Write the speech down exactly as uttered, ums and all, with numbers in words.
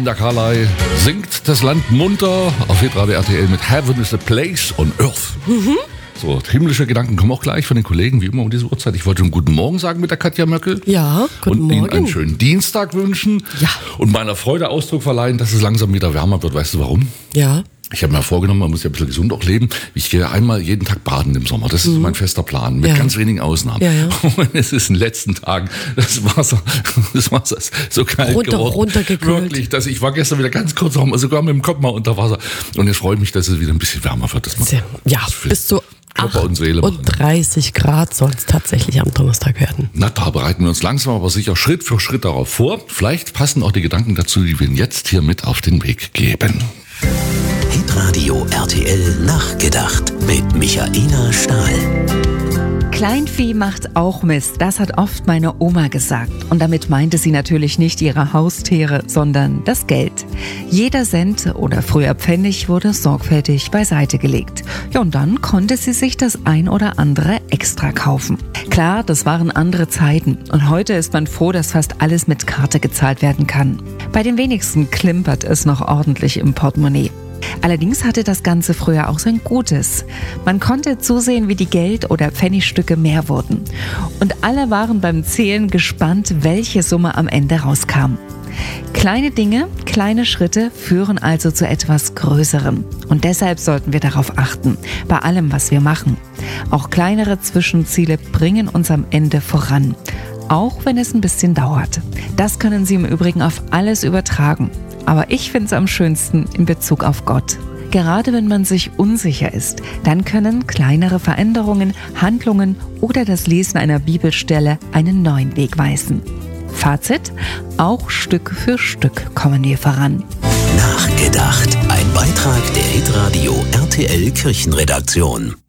Linda Carley singt das Land munter auf Hitradio R T L mit Heaven is a Place on Earth. Mhm. So, himmlische Gedanken kommen auch gleich von den Kollegen, wie immer um diese Uhrzeit. Ich wollte einen guten Morgen sagen mit der Katja Möckel. Ja, guten und Morgen. Ihnen einen schönen Dienstag wünschen. Ja. Und meiner Freude Ausdruck verleihen, dass es langsam wieder wärmer wird. Weißt du warum? Ja. Ich habe mir vorgenommen, man muss ja ein bisschen gesund auch leben. Ich gehe einmal jeden Tag baden im Sommer. Das ist mhm. mein fester Plan, mit ja. ganz wenigen Ausnahmen. Ja, ja. Und es ist in den letzten Tagen das Wasser, das Wasser ist so kalt Runter, geworden. runtergekühlt. Wirklich, dass ich war gestern wieder ganz kurz, sogar mit dem Kopf mal unter Wasser. Und jetzt freue ich mich, dass es wieder ein bisschen wärmer wird. Dass man ja, bis zu Körper und Seele machen. Und dreißig Grad soll es tatsächlich am Donnerstag werden. Na, da bereiten wir uns langsam, aber sicher Schritt für Schritt darauf vor. Vielleicht passen auch die Gedanken dazu, die wir Ihnen jetzt hier mit auf den Weg geben. Hitradio R T L Nachgedacht mit Michaela Stahl. Kleinvieh macht auch Mist, das hat oft meine Oma gesagt. Und damit meinte sie natürlich nicht ihre Haustiere, sondern das Geld. Jeder Cent oder früher Pfennig wurde sorgfältig beiseite gelegt. Ja, und dann konnte sie sich das ein oder andere extra kaufen. Klar, das waren andere Zeiten. Und heute ist man froh, dass fast alles mit Karte gezahlt werden kann. Bei den wenigsten klimpert es noch ordentlich im Portemonnaie. Allerdings hatte das Ganze früher auch sein Gutes. Man konnte zusehen, wie die Geld- oder Pfennigstücke mehr wurden. Und alle waren beim Zählen gespannt, welche Summe am Ende rauskam. Kleine Dinge, kleine Schritte führen also zu etwas Größerem. Und deshalb sollten wir darauf achten, bei allem, was wir machen. Auch kleinere Zwischenziele bringen uns am Ende voran. Auch wenn es ein bisschen dauert. Das können Sie im Übrigen auf alles übertragen. Aber ich finde es am schönsten in Bezug auf Gott. Gerade wenn man sich unsicher ist, dann können kleinere Veränderungen, Handlungen oder das Lesen einer Bibelstelle einen neuen Weg weisen. Fazit: Auch Stück für Stück kommen wir voran. Nachgedacht. Ein Beitrag der Hitradio R T L Kirchenredaktion.